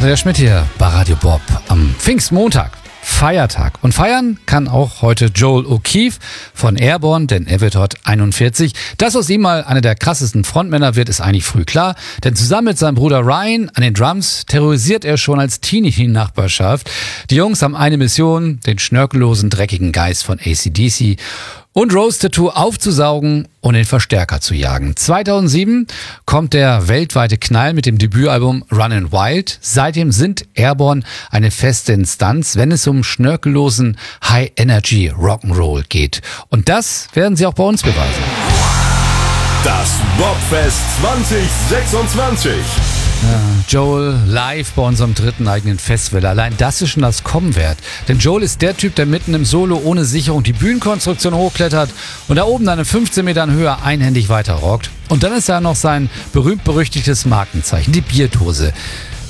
Andreas Schmidt hier bei Radio Bob am Pfingstmontag. Feiertag. Und feiern kann auch heute Joel O'Keefe von Airborne, denn er wird heute 41. Dass aus ihm mal einer der krassesten Frontmänner wird, ist eigentlich früh klar. Denn zusammen mit seinem Bruder Ryan an den Drums terrorisiert er schon als Teenie die Nachbarschaft. Die Jungs haben eine Mission, den schnörkellosen, dreckigen Geist von AC/DC und Rose Tattoo aufzusaugen und den Verstärker zu jagen. 2007 kommt der weltweite Knall mit dem Debütalbum Runnin' Wild. Seitdem sind Airborne eine feste Instanz, wenn es um schnörkellosen High-Energy Rock'n'Roll geht. Und das werden sie auch bei uns beweisen. Das Bobfest 2026. Joel live bei unserem dritten eigenen Festival. Allein das ist schon das Kommen wert. Denn Joel ist der Typ, der mitten im Solo ohne Sicherung die Bühnenkonstruktion hochklettert und da oben dann in 15 Metern Höhe einhändig weiterrockt. Und dann ist da noch sein berühmt-berüchtigtes Markenzeichen, die Bierdose.